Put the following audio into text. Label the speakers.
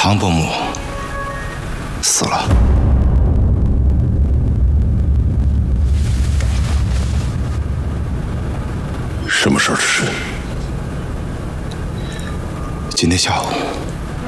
Speaker 1: 唐伯母死了。
Speaker 2: 什么时候的事？
Speaker 1: 今天下午。